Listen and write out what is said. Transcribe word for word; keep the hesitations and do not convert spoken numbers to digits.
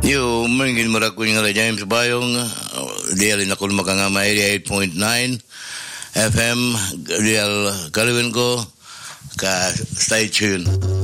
Yo, mungkin meraku yung James Bayong, dia rin ako makangama eighty-eight point nine F M, dia kaliwin ko, ka stay tuned.